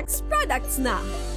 DTX products na.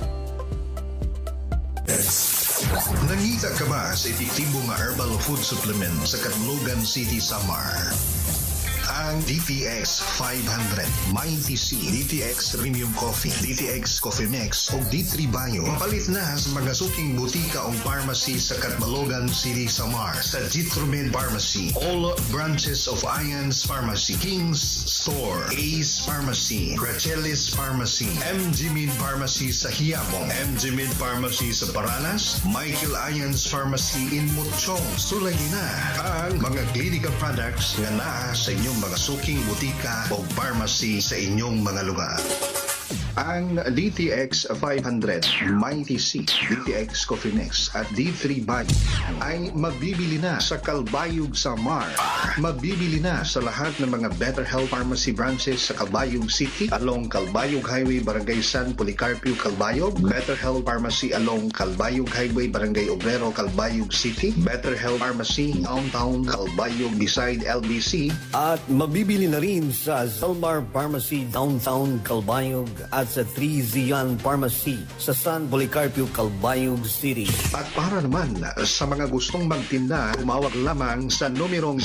Nangita ka ba sa epektibong herbal food supplement sa Catlogan City, Samar? Ang DTX 500, Mighty C, DTX Premium Coffee, DTX Coffee Mix o D3 Bio. Mapalit na sa mga suking butika o pharmacy sa Catlogan City, Samar. Sa Jitromed Pharmacy, all branches of Ions Pharmacy, King's Store, Ace Pharmacy, Grachelis Pharmacy, MG Min Pharmacy sa Hiabong, MG Min Pharmacy sa Paranas, Michael Ions Pharmacy in Mutchong. Sulay na ang mga clinical products nga naa sa inyong mga suking butika o pharmacy sa inyong mga lugar. Ang DTX 500, Mighty C, DTX Coffee Mix at D3 Bio ay mabibili na sa Calbayog, Samar. Mabibili na sa lahat ng mga Better Health Pharmacy branches sa Calbayog City along Calbayog Highway, Barangay San Policarpio, Calbayog. Better Health Pharmacy along Calbayog Highway, Barangay Obrero, Calbayog City. Better Health Pharmacy downtown Calbayog beside LBC. At mabibili na rin sa Zalmar Pharmacy downtown Calbayog at sa 3 Zian Pharmacy sa San Policarpio, Calbayog City. At para naman sa mga gustong magtinda, tumawag lamang sa numerong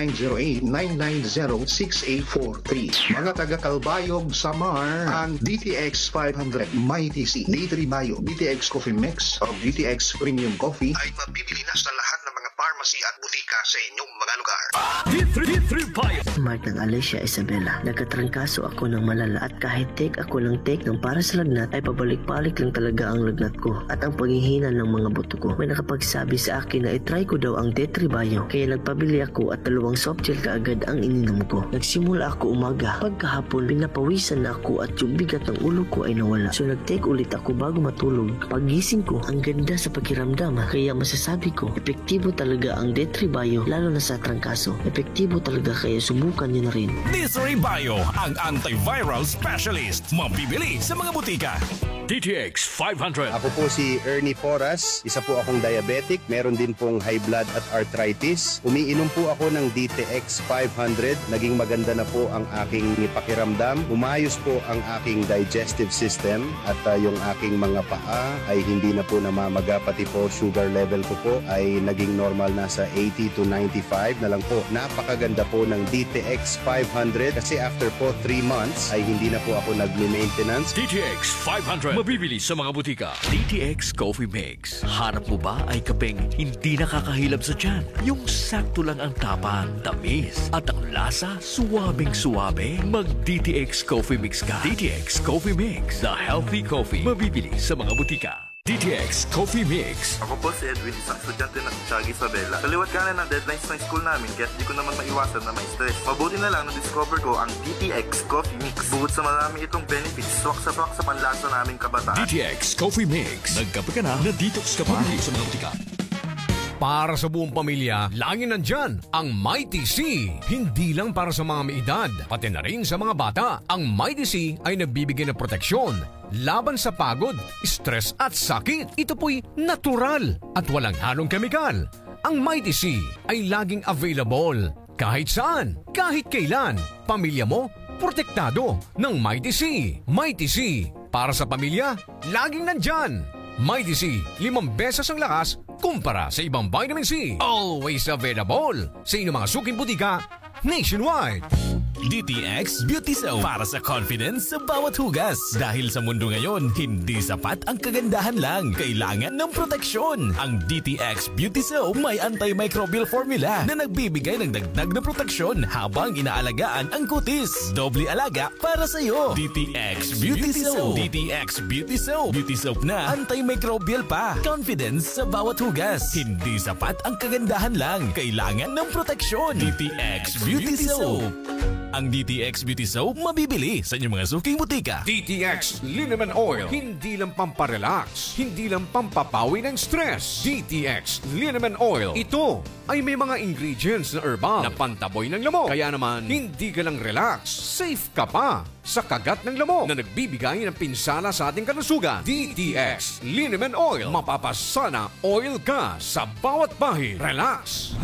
0908-990-6843. Mga taga Calbayog, Samar, ang DTX 500 Mighty C, D3 Bio, DTX Coffee Mix o DTX Premium Coffee ay mabibili na sa lahat ng mga pharmacy at butika sa inyong mga lugar. D3 Bio. Mark ng Alicia Isabela. Nagkatrangkaso ako ng malala at kahit take ako ng take ng para sa lagnat ay pabalik-balik lang talaga ang lagnat ko at ang paghihina ng mga buto ko. May nakapagsabi sa akin na itry ko daw ang D3 Bio kaya nagpabili ako at 2 soft gel kaagad ang ininom ko. Nagsimula ako umaga. Pagkahapon pinapawisan na ako at yung bigat ng ulo ko ay nawala. So nag-take ulit ako bago matulog. Pagising ko, ang ganda sa pakiramdam kaya masasabi ko, epektibo talaga ang D3 Bio lalo na sa trangkaso. Epektibo talaga kaya subukan niyo na rin. D3 Bio, ang antiviral specialist. Mabibili sa mga butika. DTX 500. Ako po si Ernie Porras, isa po akong diabetic, meron din pong high blood at arthritis. Umiinom po ako ng DTX 500, naging maganda na po ang aking pakiramdam. Umayos po ang aking digestive system at yung aking mga paa ay hindi na po namamaga, pati po sugar level ko po ay naging normal na sa 80 to 95 na lang po. Napakaganda po ng DTX 500 kasi after po 3 months ay hindi na po ako nag-maintenance. DTX 500. Mabibili sa mga butika. DTX Coffee Mix. Hanap mo ba ay kapeng hindi nakakahilab sa tiyan? Yung sakto lang ang tapang, tamis, at ang lasa, suwabing-suwabe? Mag-DTX Coffee Mix ka. DTX Coffee Mix. The healthy coffee. Mabibili sa mga butika. DTX Coffee Mix. Ako po si Edwin, isang estudyante ng Tiagi Isabela. Kaliwat kanan ng deadlines ng school namin, kaya di ko naman maiwasan na may stress. Mabuti na lang na-discover ko ang DTX Coffee Mix. Bukod sa marami itong benefits, swak sa panlasa naming kabataan. DTX Coffee Mix. Nagkape ka na, na-detox ka pa. Mabibili sa mga butika. Para sa buong pamilya, laging nandyan ang Mighty C. Hindi lang para sa mga may edad, pati na rin sa mga bata. Ang Mighty C ay nagbibigay ng proteksyon laban sa pagod, stress at sakit. Ito po'y natural at walang halong kemikal. Ang Mighty C ay laging available kahit saan, kahit kailan. Pamilya mo, protektado ng Mighty C. Mighty C, para sa pamilya, laging nandyan. Mighty C, 5 beses ang lakas kumpara sa ibang vitamin C. Always available sa inyong mga suking butika nationwide. DTX Beauty Soap para sa confidence sa bawat hugas. Dahil sa mundo ngayon, hindi sapat ang kagandahan lang. Kailangan ng proteksyon. Ang DTX Beauty Soap may antimicrobial formula na nagbibigay ng dagdag na proteksyon habang inaalagaan ang kutis. Doble alaga para sa iyo. DTX Beauty Soap. DTX Beauty Soap. Beauty Soap na antimicrobial pa. Confidence sa bawat hugas. Hindi sapat ang kagandahan lang. Kailangan ng proteksyon. DTX Beauty Soap. Ang DTX Beauty Soap mabibili sa inyong mga suking butika. DTX Liniment Oil. Hindi lang pamparelax, hindi lang pampapawi ng stress. DTX Liniment Oil. Ito ay may mga ingredients na herbal na pantaboy ng lamok. Kaya naman, hindi ka lang relax, safe ka pa sa kagat ng lamok na nagbibigay ng pinsala sa ating kalusugan. DTX Liniment Oil. Mapapasana oil ka sa bawat bahid. Relax.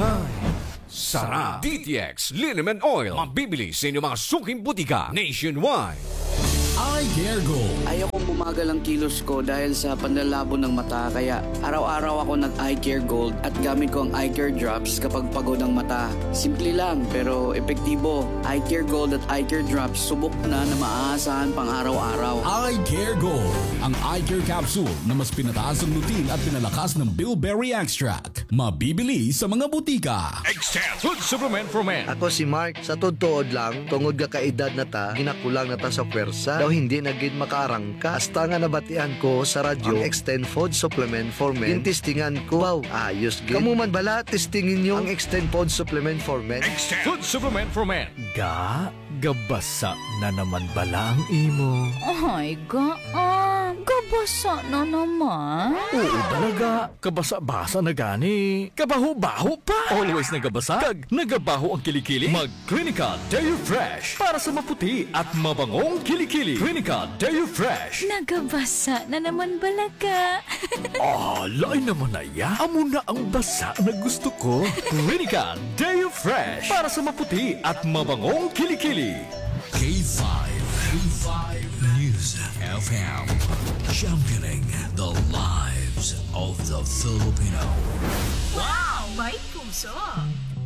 Sarap. DTX Liniment Oil. Mabibili sa inyong mga suking butika nationwide. Eye Care Gold. Ayaw kong bumagal ang kilos ko dahil sa panlalabo ng mata, kaya araw-araw ako nag-Eye Care Gold at gamit ko ang Eye Care Drops kapag pagod ang mata. Simple lang pero epektibo. Eye Care Gold at Eye Care Drops, subok na maaasahan pang araw-araw. Eye Care Gold. Ang Eye Care Capsule na mas pinataas ang lutein at pinalakas ng bilberry extract. Mabibili sa mga butika. Extend Food Supplement for Men. Ako si Mark, sa tuod lang, tungod ka kaedad na ta, ginakulang na ta sa pwersa, daw hindi na gid makarangka. Hasta nga nabatian ko sa radyo, ang Extend Food Supplement for Men. Tintistingan ko, wow, ayos gid. Kamu man bala, testingin nyo ang Extend Food Supplement for Men. Extend Food Supplement for Men. Gabasa na naman bala ang imo. Ay, gabasa na naman. Oo talaga, kabasa-basa na gani. Kabaho-baho pa. Always nagabasa, kag nagabaho ang kilikili. Mag-Clinica Deo Fresh para sa maputi at mabangong kilikili. Clinica Deo Fresh. Nagabasa na naman balaga. Lain naman na ya. Amo na ang basa na gusto ko. Clinica Deo Fresh para sa maputi at mabangong kilikili. K5 News FM. Championing the lives of the Filipino. Wow, may puso.